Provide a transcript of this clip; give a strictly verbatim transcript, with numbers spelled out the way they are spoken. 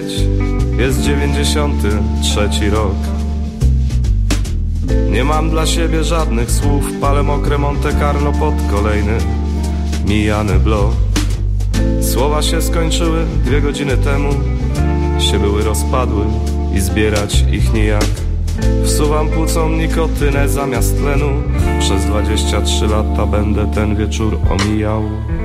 Jest dziewięćdziesiąty trzeci rok. Nie mam dla siebie żadnych słów. Palę mokre Monte Carlo pod kolejny mijany blok. Słowa się skończyły dwie godziny temu. Się były rozpadły i zbierać ich nijak. Wsuwam płucom nikotynę zamiast tlenu. Przez dwadzieścia trzy lata będę ten wieczór omijał.